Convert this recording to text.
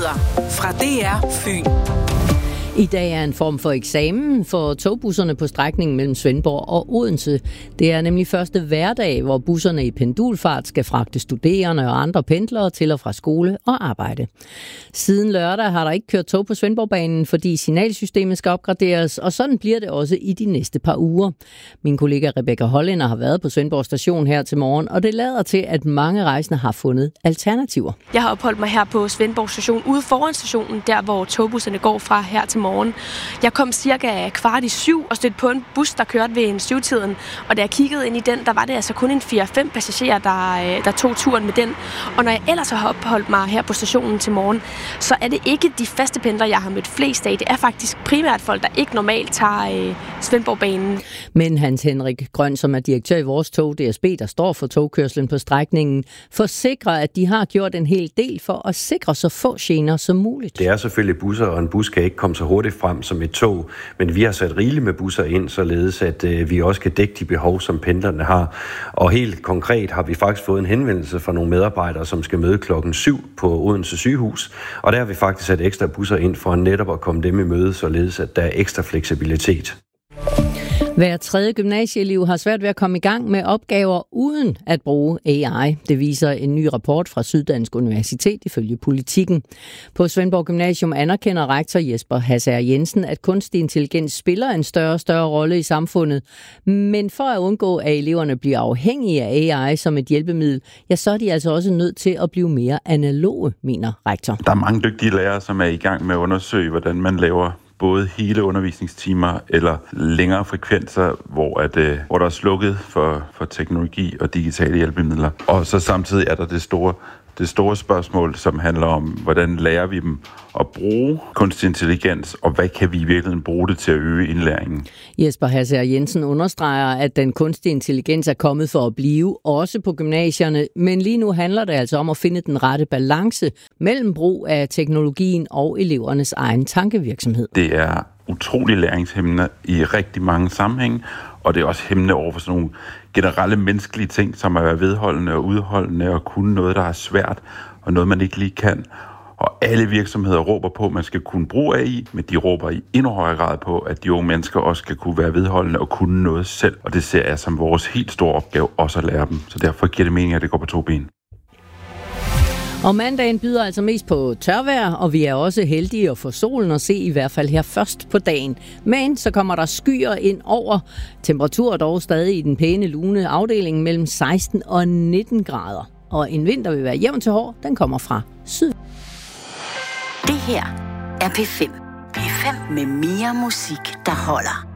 Nyheder fra DR Fyn. I dag er en form for eksamen for togbusserne på strækningen mellem Svendborg og Odense. Det er nemlig første hverdag, hvor busserne i pendulfart skal fragte studerende og andre pendlere til og fra skole og arbejde. Siden lørdag har der ikke kørt tog på Svendborgbanen, fordi signalsystemet skal opgraderes, og sådan bliver det også i de næste par uger. Min kollega Rebecca Hollænder har været på Svendborg station her til morgen, og det lader til, at mange rejsende har fundet alternativer. Jeg har opholdt mig her på Svendborg station, ude foran stationen, der hvor togbusserne går fra her til morgen. Jeg kom cirka 6:15 og stødte på en bus, der kørte ved en 7-tiden, og da jeg kiggede ind i den, der var det altså kun en 4-5 passagerer, der tog turen med den. Og når jeg ellers har opholdt mig her på stationen til morgen, så er det ikke de faste pendlere, jeg har mødt flest af. Det er faktisk primært folk, der ikke normalt tager Svendborgbanen. Men Hans Henrik Grøn, som er direktør i vores tog, DSB, der står for togkørslen på strækningen, forsikrer, at de har gjort en hel del for at sikre så få gener som muligt. Det er selvfølgelig busser, og en bus kan ikke komme så hurtigt frem som et tog, men vi har sat rigeligt med busser ind, således at vi også kan dække de behov, som pendlerne har. Og helt konkret har vi faktisk fået en henvendelse fra nogle medarbejdere, som skal møde 7:00 på Odense sygehus, og der har vi faktisk sat ekstra busser ind for netop at komme dem i møde, således at der er ekstra fleksibilitet. Hver tredje gymnasieelev har svært ved at komme i gang med opgaver uden at bruge AI. Det viser en ny rapport fra Syddansk Universitet ifølge Politikken. På Svendborg Gymnasium anerkender rektor Jesper Hassager Jensen, at kunstig intelligens spiller en større rolle i samfundet. Men for at undgå, at eleverne bliver afhængige af AI som et hjælpemiddel, ja, så er de altså også nødt til at blive mere analoge, mener rektor. Der er mange dygtige lærere, som er i gang med at undersøge, hvordan man laver både hele undervisningstimer eller længere frekvenser, hvor der er slukket for teknologi og digitale hjælpemidler. Og så samtidig er der det store spørgsmål, som handler om, hvordan lærer vi dem at bruge kunstig intelligens, og hvad kan vi i virkeligheden bruge det til at øge indlæringen? Jesper Hassager Jensen understreger, at den kunstige intelligens er kommet for at blive, også på gymnasierne, men lige nu handler det altså om at finde den rette balance mellem brug af teknologien og elevernes egen tankevirksomhed. Det er utrolig læringshæmmende i rigtig mange sammenhænge, og det er også hæmmende over for sådan nogle generelle menneskelige ting, som er vedholdende og udholdende og kunne noget, der er svært, og noget, man ikke lige kan. Og alle virksomheder råber på, at man skal kunne bruge AI, men de råber i endnu højere grad på, at de unge mennesker også skal kunne være vedholdende og kunne noget selv. Og det ser jeg som vores helt store opgave også at lære dem. Så derfor giver det mening, at det går på 2 ben. Og mandagen byder altså mest på tørvejr, og vi er også heldige at få solen at se, i hvert fald her først på dagen. Men så kommer der skyer ind over. Temperaturer dog stadig i den pæne lune afdeling mellem 16 og 19 grader. Og en vind, der vil være jævn til hård, den kommer fra syd. Det her er P5. P5 med mere musik, der holder.